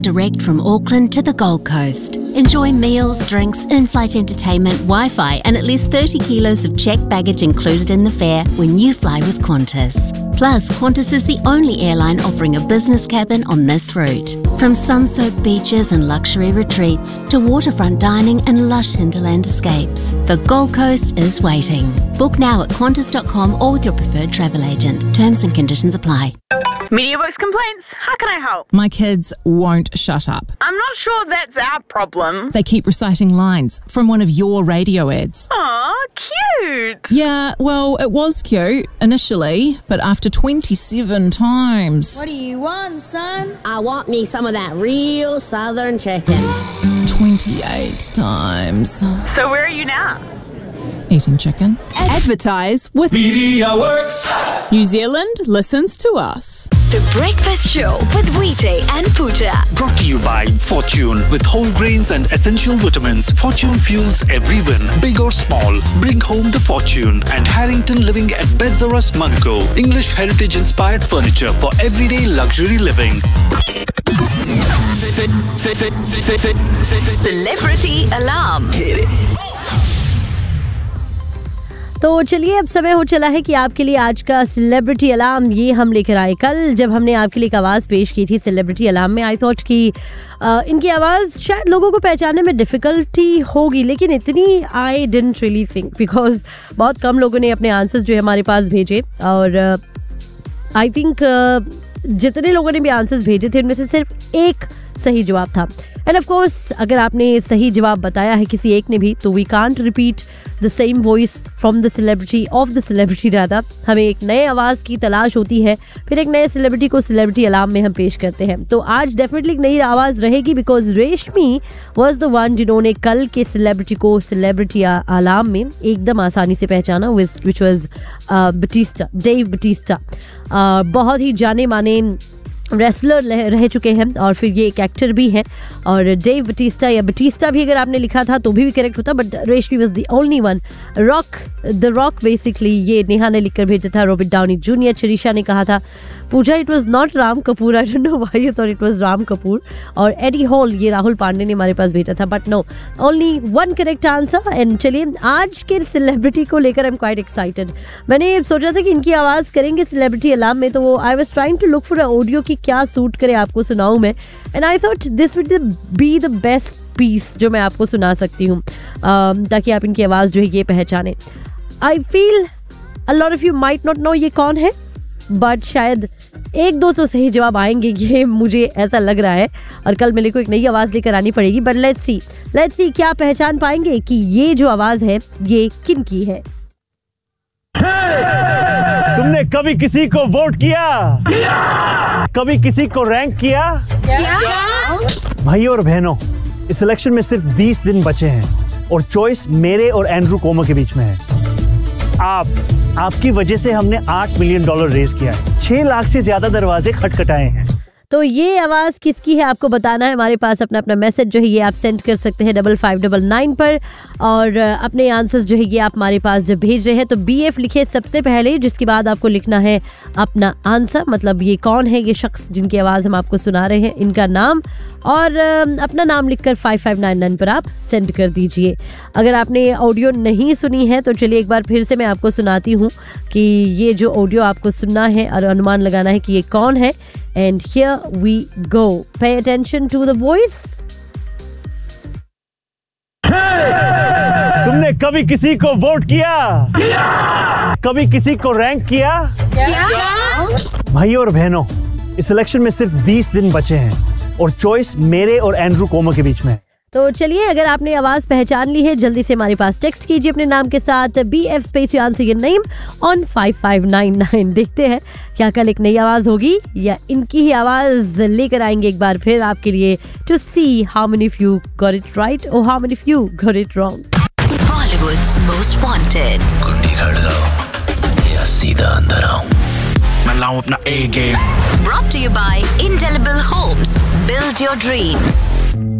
Direct from Auckland to the Gold Coast. Enjoy meals, drinks, in-flight entertainment, Wi-Fi and at least 30 kilos of checked baggage included in the fare when you fly with Qantas. Plus, Qantas is the only airline offering a business cabin on this route. From sun-soaked beaches and luxury retreats to waterfront dining and lush hinterland escapes, the Gold Coast is waiting. Book now at qantas.com or with your preferred travel agent. Terms and conditions apply. MediaWorks complaints. How can I help? My kids won't shut up. I'm not sure that's our problem. They keep reciting lines from one of your radio ads. Aw, cute. Yeah, well, it was cute initially, but after 27 times. What do you want, son? I want me some of that real southern chicken. 28 times. So where are you now? Eating chicken. Advertise with MediaWorks. New Zealand listens to us. The Breakfast Show with Vijay and Pooja. Brought to you by Fortune. With whole grains and essential vitamins, Fortune fuels every win, big or small. Bring home the Fortune. And Harrington Living at Beds R Us, Monaco. English heritage-inspired furniture for everyday luxury living. Celebrity Alarm. Hit it. तो चलिए अब समय हो चला है कि आपके लिए आज का सेलिब्रिटी अलार्म ये हम लेकर आए। कल जब हमने आपके लिए एक आवाज़ पेश की थी सेलिब्रिटी अलार्म में, आई थॉट कि इनकी आवाज़ शायद लोगों को पहचानने में डिफ़िकल्टी होगी, लेकिन इतनी I didn't really think, because बहुत कम लोगों ने अपने आंसर्स जो है हमारे पास भेजे और आई थिंक जितने लोगों ने भी आंसर्स भेजे थे उनमें से सिर्फ एक सही जवाब था। एंड ऑफ कोर्स अगर आपने सही जवाब बताया है किसी एक ने भी, तो we can't repeat the same voice from the celebrity of the celebrity. ज़्यादा हमें एक नए आवाज़ की तलाश होती है, फिर एक नए सेलिब्रिटी को सेलिब्रिटी अलार्म में हम पेश करते हैं। तो आज डेफिनेटली एक नई आवाज़ रहेगी, बिकॉज रेशमी वॉज द वन जिन्होंने कल के सेलिब्रिटी को सेलिब्रिटी अलार्म में एकदम आसानी से पहचाना, which was Batista, Dave Batista. बहुत ही जाने माने रेसलर रह चुके हैं और फिर ये एक एक्टर भी हैं। और डेव बटिस्टा या बटिस्टा भी अगर आपने लिखा था तो भी करेक्ट होता, बट रेशमी was the only one. The rock basically ये नेहा ने लिखकर भेजा था, रॉबर्ट डाउनी जूनियर। शिरीषा ने कहा था पूजा it was not Ram Kapoor, I don't know why you thought it was Ram Kapoor. और एडी हॉल ये राहुल पांडे ने हमारे पास भेजा था, but no, only one correct answer. And चलिए आज के सेलिब्रिटी को लेकर आई एम क्वाइट एक्साइटेड। मैंने सोचा था कि इनकी आवाज़ करेंगे सेलिब्रिटी अलार्म में, तो I was trying to look for a audio की क्या सूट करे आपको सुनाऊं मैं, and I thought this would be the best piece जो मैं आपको सुना सकती हूँ, ताकि आप इनकी आवाज़ जो है ये पहचाने। I feel a lot of you might not know ये कौन है, बट शायद एक दो तो सही जवाब आएंगे, ये मुझे ऐसा लग रहा है। और कल मेरे को एक नई आवाज़ लेकर आनी पड़ेगी, बट लेट्स सी क्या पहचान पाएंगे कि ये जो आवाज़ है ये किन की है। तुमने कभी किसी को वोट किया? कभी किसी को रैंक किया? भाई और बहनों, इस इलेक्शन में सिर्फ 20 दिन बचे हैं और चॉइस मेरे और एंड्रू कोमो के बीच में है। आपकी वजह से हमने $8 मिलियन रेज किया है, 6 लाख से ज्यादा दरवाजे खटखटाए हैं। तो ये आवाज़ किसकी है आपको बताना है। हमारे पास अपना मैसेज जो है ये आप सेंड कर सकते हैं 5599 पर, और अपने आंसर्स जो है ये आप हमारे पास जब भेज रहे हैं तो BF लिखे सबसे पहले, जिसके बाद आपको लिखना है अपना आंसर, मतलब ये कौन है ये शख्स जिनकी आवाज़ हम आपको सुना रहे हैं, इनका नाम, और अपना नाम लिखकर 5599 पर आप सेंड कर दीजिए। अगर आपने ऑडियो नहीं सुनी है तो चलिए एक बार फिर से मैं आपको सुनाती हूँ कि ये जो ऑडियो आपको सुनना है और अनुमान लगाना है कि ये कौन है। And here we go. Pay attention to the voice. तुमने कभी किसी को वोट किया? कभी किसी को रैंक किया? भाई और बहनों, इस इलेक्शन में सिर्फ 20 दिन बचे हैं और चॉइस मेरे और एंड्रू कोमो के बीच में है। तो चलिए अगर आपने आवाज़ पहचान ली है जल्दी से हमारे पास टेक्स्ट कीजिए अपने नाम के साथ BF space you answer your name on 5599। देखते हैं क्या कल एक नई आवाज़ होगी या इनकी ही आवाज़ लेकर आएंगे एक बार फिर आपके लिए, to see how many of you got it right और how many of you got it wrong. Bollywood's most wanted. कुंडी खड़काओ या सीधा अंदर आओ, मैं लाऊं अपना A game. Brought to you by Indelible Homes. Build your dreams.